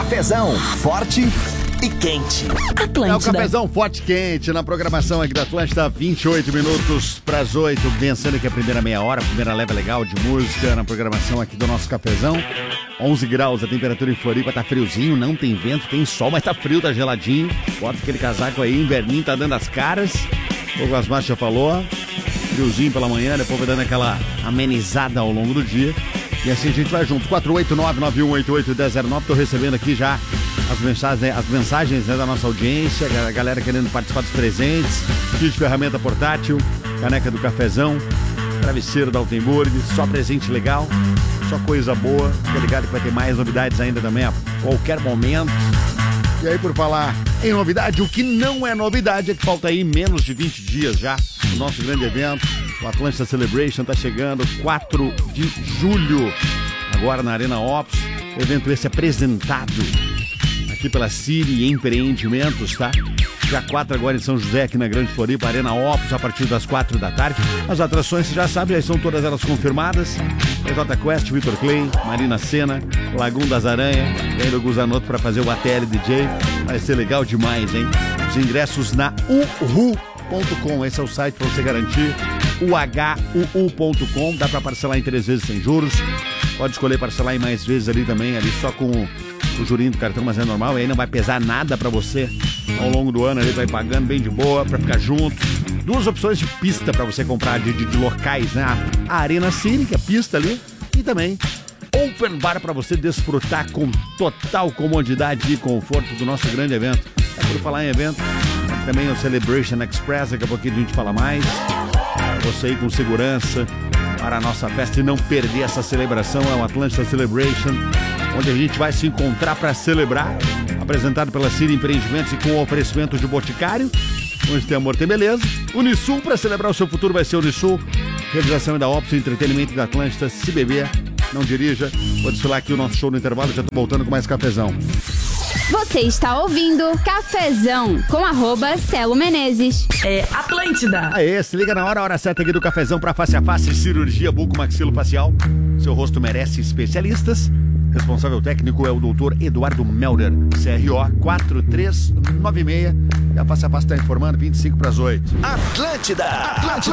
Cafezão, forte e quente. Atlântida. É o cafezão forte e quente na programação aqui da Atlântida, 28 minutos para as 8, pensando que a primeira meia hora, a primeira leva legal de música na programação aqui do nosso cafezão. 11 graus a temperatura em Floripa, tá friozinho, não tem vento, tem sol, mas tá frio, tá geladinho. Bota aquele casaco aí, inverninho tá dando as caras. O Douglas Macho já falou, friozinho pela manhã, depois vai dando aquela amenizada ao longo do dia. E assim a gente vai junto, 489-9188-1009, tô recebendo aqui já as mensagens né, da nossa audiência, a galera querendo participar dos presentes, kit de ferramenta portátil, caneca do cafezão, travesseiro da Altenburg, só presente legal, só coisa boa. Fica ligado que vai ter mais novidades ainda também a qualquer momento. E aí, por falar em novidade, o que não é novidade é que falta aí menos de 20 dias já o nosso grande evento. O Atlântida Celebration tá chegando 4 de julho, agora na Arena Ops. O evento esse apresentado aqui pela Siri Empreendimentos, tá? Dia 4 agora em São José, aqui na Grande Floripa, Arena Ops, a partir das 4 da tarde. As atrações, você já sabe, já são todas elas confirmadas. PJ Quest, Vitor Clay, Marina Sena, Lagoon das Aranha, e ainda o Guzanoto para fazer o ATL DJ. Vai ser legal demais, hein? Os ingressos na uhu.com, esse é o site para você garantir. uhuu.com, dá para parcelar em 3 vezes sem juros. Pode escolher parcelar em mais vezes ali também, ali só com o jurinho do cartão, mas é normal, e aí não vai pesar nada pra você ao longo do ano, ele vai pagando bem de boa pra ficar junto. 2 opções de pista pra você comprar de locais, né? A Arena Cine, que é a pista ali, e também Open Bar pra você desfrutar com total comodidade e conforto do nosso grande evento. É por falar em evento, também o Celebration Express, daqui a pouquinho a gente fala mais. Você aí com segurança para a nossa festa e não perder essa celebração, é o Atlântida Celebration, onde a gente vai se encontrar para celebrar, apresentado pela Siri Empreendimentos e com o oferecimento de Boticário, onde tem amor, tem beleza. Unisul, para celebrar o seu futuro vai ser Unisul, realização da Ops, entretenimento da Atlântida. Se beber, não dirija. Vou desfilar aqui o nosso show no intervalo, já tô voltando com mais cafezão. Você está ouvindo Cafezão com @Celo Menezes. É Atlântida. Aê, se liga na hora certa aqui do cafezão para face a face, cirurgia buco-maxilofacial. Seu rosto merece especialistas. Responsável técnico é o doutor Eduardo Melder, CRO 4396. E a face a face está informando 25 para as 8. Atlântida.